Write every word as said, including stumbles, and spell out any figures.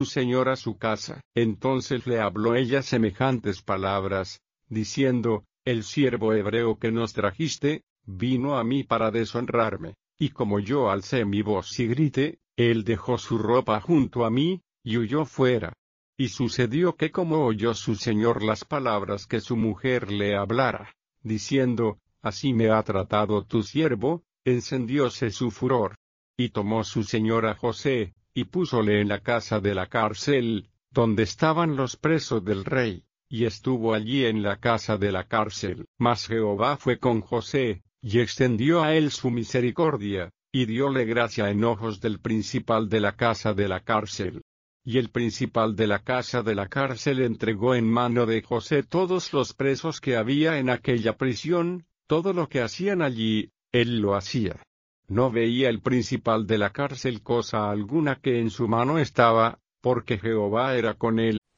su señor a su casa. Entonces le habló ella semejantes palabras, diciendo, el siervo hebreo que nos trajiste, vino a mí para deshonrarme, y como yo alcé mi voz y grité, él dejó su ropa junto a mí, y huyó fuera. Y sucedió que como oyó su señor las palabras que su mujer le hablara, diciendo, así me ha tratado tu siervo, encendióse su furor. Y tomó su señor a José, y púsole en la casa de la cárcel, donde estaban los presos del rey, y estuvo allí en la casa de la cárcel. Mas Jehová fue con José, y extendió a él su misericordia, y dióle gracia en ojos del principal de la casa de la cárcel. Y el principal de la casa de la cárcel entregó en mano de José todos los presos que había en aquella prisión, todo lo que hacían allí, él lo hacía. No veía el principal de la cárcel cosa alguna que en su mano estaba, porque Jehová era con él.